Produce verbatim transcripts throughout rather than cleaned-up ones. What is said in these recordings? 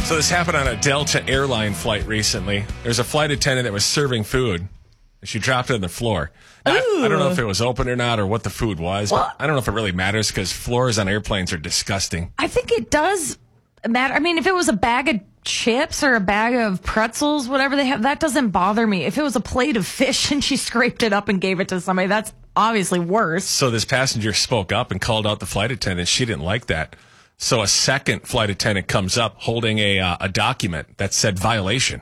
So this happened on a Delta airline flight recently. There's a flight attendant that was serving food. And she dropped it on the floor. Now, I, I don't know if it was open or not or what the food was. Well, but I don't know if it really matters because floors on airplanes are disgusting. I think it does matter. I mean, if it was a bag of chips or a bag of pretzels, whatever they have, that doesn't bother me. If it was a plate of fish and she scraped it up and gave it to somebody, that's obviously worse. So this passenger spoke up and called out the flight attendant. She didn't like that. So a second flight attendant comes up holding a uh, a document that said violation.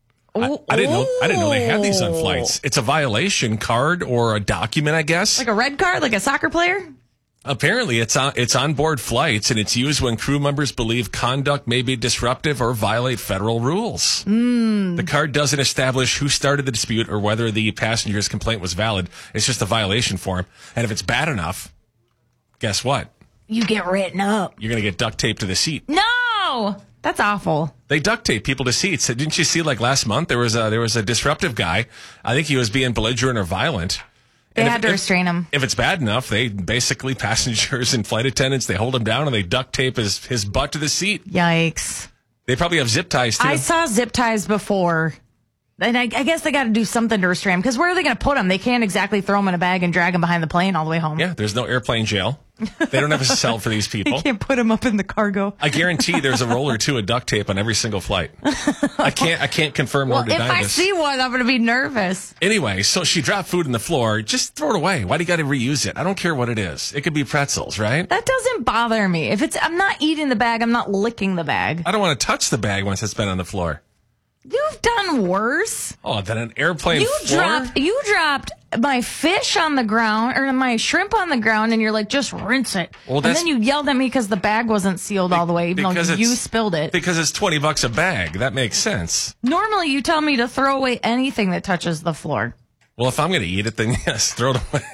I, I didn't know. I didn't know they had these on flights. It's a violation card or a document, I guess. Like a red card, like a soccer player? Apparently, it's on it's on board flights, and it's used when crew members believe conduct may be disruptive or violate federal rules. Mm. The card doesn't establish who started the dispute or whether the passenger's complaint was valid. It's just a violation form, and if it's bad enough, guess what? You get written up. You're going to get duct taped to the seat. No! That's awful. They duct tape people to seats. Didn't you see, like, last month, there was a, there was a disruptive guy. I think he was being belligerent or violent. They And had if, to if- restrain him. If it's bad enough, they basically, passengers and flight attendants, they hold him down and they duct tape his, his butt to the seat. Yikes. They probably have zip ties, too. I saw zip ties before. And I, I guess they got to do something to restrain them. Because where are they going to put them? They can't exactly throw them in a bag and drag them behind the plane all the way home. Yeah, there's no airplane jail. They don't have a cell for these people. You can't put them up in the cargo. I guarantee there's a roll or two of duct tape on every single flight. I can't I can't confirm Well, or deny if I this. see one, I'm going to be nervous. Anyway, so she dropped food on the floor. Just throw it away. Why do you got to reuse it? I don't care what it is. It could be pretzels, right? That doesn't bother me. If it's, I'm not eating the bag. I'm not licking the bag. I don't want to touch the bag once it's been on the floor. You've done worse. Oh, then an airplane You floor? dropped, you dropped my fish on the ground or my shrimp on the ground, and you're like, just rinse it. Well, and that's- then you yelled at me because the bag wasn't sealed all the way, even though Because you it's- spilled it. Because it's twenty bucks a bag. That makes sense. Normally, you tell me to throw away anything that touches the floor. Well, if I'm going to eat it, then yes, throw it away.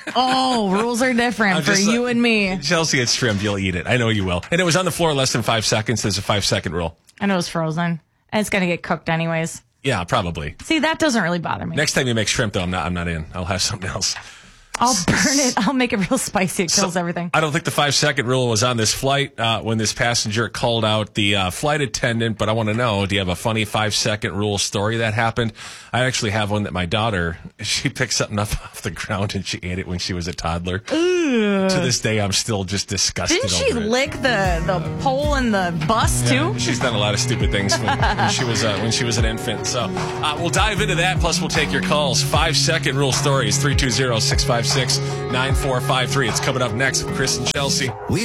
Oh, rules are different I'm for just, uh, you and me. Chelsea, it's shrimp. You'll eat it. I know you will. And it was on the floor less than five seconds. There's a five second rule. I know it's frozen, and it's going to get cooked anyways. Yeah, probably. See, that doesn't really bother me. Next time you make shrimp, though, I'm not. I'm not in. I'll have something else. I'll burn it. I'll make it real spicy. It kills So, everything. I don't think the five second rule was on this flight uh, when this passenger called out the uh, flight attendant. But I want to know: do you have a funny five second rule story that happened? I actually have one that my daughter she picked something up off the ground and she ate it when she was a toddler. To this day, I'm still just disgusted. Didn't she over it. lick the, the pole in the bus Yeah, too? she's done a lot of stupid things when, when she was uh, when she was an infant. So uh, we'll dive into that. Plus, we'll take your calls. Five second rule stories: three two zero, six five six, nine four five three. It's coming up next with Chris and Chelsea.